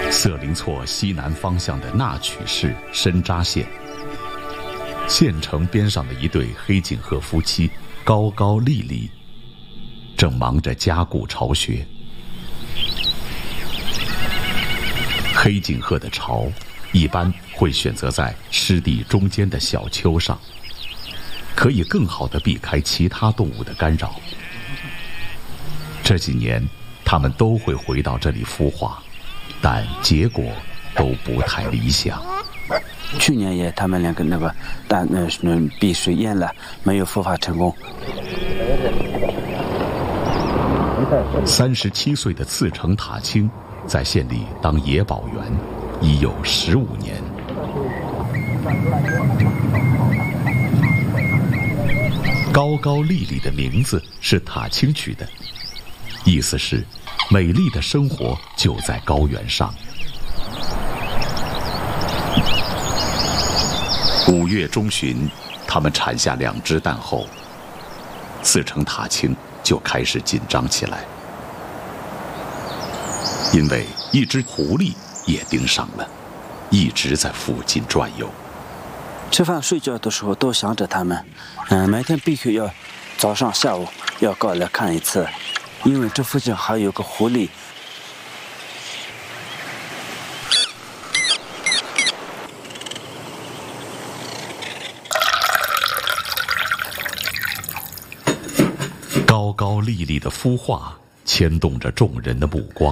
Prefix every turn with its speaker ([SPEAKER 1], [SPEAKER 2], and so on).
[SPEAKER 1] 色林措西南方向的那曲市深扎县，县城边上的一对黑颈鹤夫妻高高丽丽，正忙着加固巢穴。黑颈鹤的巢一般会选择在湿地中间的小丘上，可以更好地避开其他动物的干扰。这几年，它们都会回到这里孵化，但结果都不太理想。
[SPEAKER 2] 去年也他们两个被水淹了，没有孵化成功。
[SPEAKER 1] 37岁的次成塔清在县里当野保员已有15年。高高丽丽的名字是塔清取的，意思是美丽的生活就在高原上。5月中旬，他们产下2只蛋后，次成塔清就开始紧张起来，因为一只狐狸也盯上了，一直在附近转悠。
[SPEAKER 2] 吃饭睡觉的时候都想着他们，每天必须要早上下午要过来看一次，因为这附近还有个狐狸。
[SPEAKER 1] 高高丽丽的孵化牵动着众人的目光。